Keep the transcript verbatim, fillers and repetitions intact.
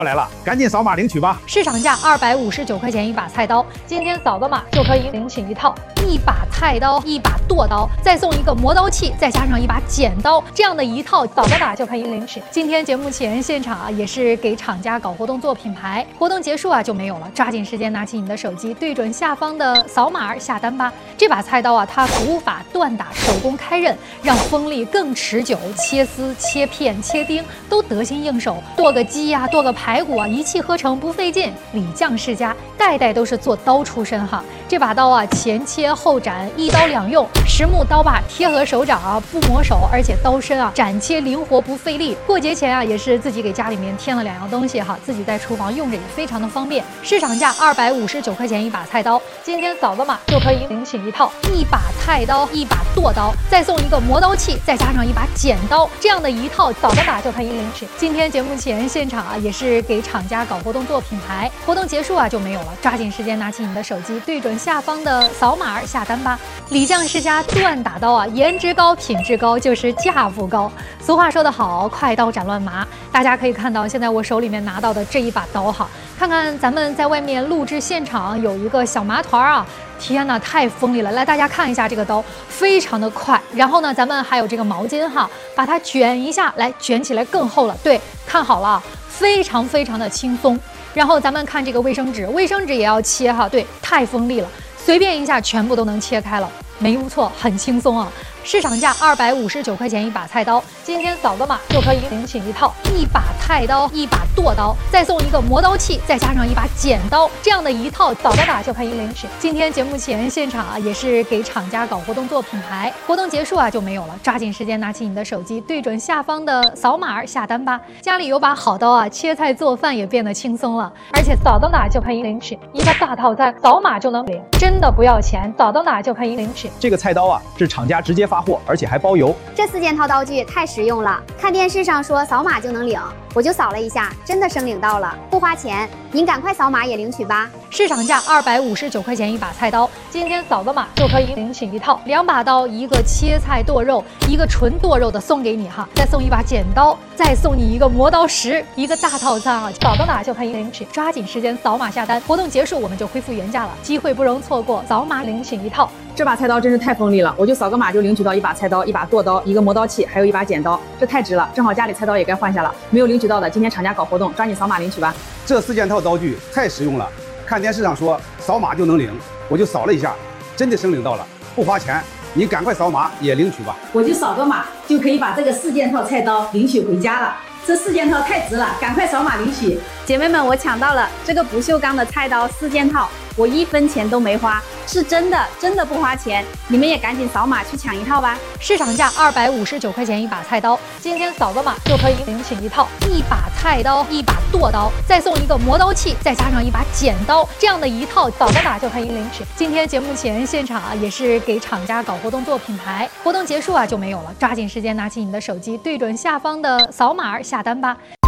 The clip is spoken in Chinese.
来了，赶紧扫码领取吧！ 市场价二百五十九块钱一把菜刀，今天扫个码就可以领取一套。一把菜刀，一把剁刀，再送一个磨刀器，再加上一把剪刀，这样的一套扫个码就可以领取。今天节目前现场啊，也是给厂家搞活动做品牌，活动结束啊就没有了，抓紧时间拿起你的手机，对准下方的扫码下单吧。这把菜刀啊，它古法锻打，手工开刃，让锋利更持久，切丝、切片、切丁都得心应手。剁个鸡呀、啊，剁个排骨啊，一气呵成，不费劲。李将世家代代都是做刀出身哈，这把刀啊，前切后斩，一刀两用，实木刀把贴合手掌啊，不磨手，而且刀身啊斩切灵活，不费力。过节前啊，也是自己给家里面添了两样东西哈，自己在厨房用着也非常的方便。市场价二百五十九块钱一把菜刀，今天扫个码就可以领取一套。一把菜刀，一把剁刀，再送一个磨刀器，再加上一把剪刀，这样的一套扫个码就可以领取。今天节目前现场啊，也是给厂家搞活动做品牌，活动结束啊就没有了，抓紧时间拿起你的手机，对准下方的扫码下单吧。李将世家锻打刀啊，颜值高，品质高，就是价不高。俗话说得好，快刀斩乱麻。大家可以看到，现在我手里面拿到的这一把刀哈，看看咱们在外面录制现场有一个小麻团啊，天哪，太锋利了！来，大家看一下这个刀，非常的快。然后呢，咱们还有这个毛巾哈，把它卷一下，来卷起来更厚了。对，看好了，非常非常的轻松。然后咱们看这个卫生纸，卫生纸也要切哈，对，太锋利了，随便一下全部都能切开了，没错，很轻松啊。市场价二百五十九块钱一把菜刀，今天扫个码就可以领取一套。一把菜刀，一把剁刀，再送一个磨刀器，再加上一把剪刀，这样的一套扫个码就可以领取。今天节目前现场啊，也是给厂家搞活动做品牌，活动结束啊就没有了，抓紧时间拿起你的手机，对准下方的扫码下单吧。家里有把好刀啊，切菜做饭也变得轻松了，而且扫到哪就可以领取一个大套餐，扫码就能领，真的不要钱，扫到哪就可以领取。 这个菜刀啊，是厂家直接发货，而且还包邮。 这四件套刀具太实用了，看电视上说扫码就能领，我就扫了一下，真的生领到了，不花钱，您赶快扫码也领取吧。 市场价二百五十九块钱一把菜刀，今天扫个码就可以领取一套。两把刀，一个切菜剁肉，一个纯剁肉的送给你哈，再送一把剪刀，再送你一个磨刀石，一个大套餐啊，扫个码就可以领取。抓紧时间扫码下单，活动结束我们就恢复原价了，机会不容错过，扫码领取一套。 这把菜刀真是太锋利了，我就扫个码就领取到一把菜刀、一把剁刀、一个磨刀器，还有一把剪刀，这太值了！正好家里菜刀也该换下了，没有领取到的，今天厂家搞活动，抓紧扫码领取吧。 这四件套刀具太实用了，看电视上说扫码就能领，我就扫了一下，真的生领到了，不花钱，你赶快扫码也领取吧。 我就扫个码就可以把这个四件套菜刀领取回家了。这四件套太值了，赶快扫码领取！ 姐妹们，我抢到了这个不锈钢的菜刀四件套，我一分钱都没花，是真的，真的不花钱，你们也赶紧扫码去抢一套吧。 市场价二百五十九块钱一把菜刀，今天扫个码就可以领取一套。一把菜刀，一把剁刀，再送一个磨刀器，再加上一把剪刀，这样的一套扫个码就可以领取。今天节目前现场啊，也是给厂家搞活动做品牌，活动结束啊就没有了，抓紧时间拿起你的手机，对准下方的扫码下单吧。